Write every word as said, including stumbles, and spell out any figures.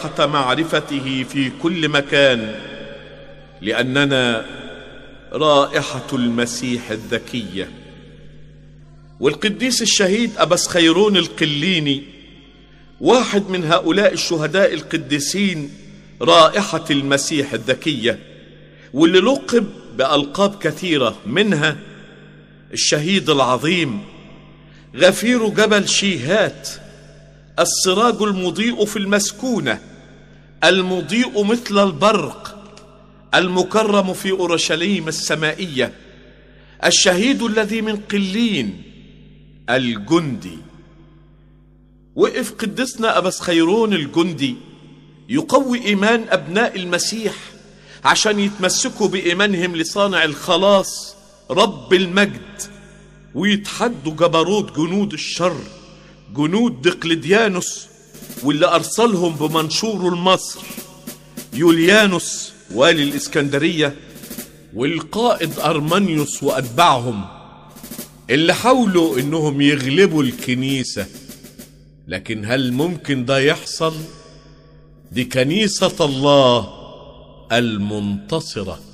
رائحة معرفته في كل مكان، لأننا رائحة المسيح الذكية. والقديس الشهيد أباس خيرون القليني واحد من هؤلاء الشهداء القديسين رائحة المسيح الذكية، واللي لقب بألقاب كثيرة، منها الشهيد العظيم، غفير جبل شيهات، السراج المضيء في المسكونة، المضيء مثل البرق، المكرم في أورشليم السمائية، الشهيد الذي من قلين، الجندي. وقف قدسنا أباس خيرون الجندي يقوي إيمان أبناء المسيح عشان يتمسكوا بإيمانهم لصانع الخلاص رب المجد، ويتحدوا جبروت جنود الشر، جنود دقلديانوس، واللي أرسلهم بمنشوره لمصر يوليانوس والي الإسكندرية، والقائد أرمانيوس وأتباعهم، اللي حاولوا إنهم يغلبوا الكنيسة. لكن هل ممكن ده يحصل؟ دي كنيسة الله المنتصرة.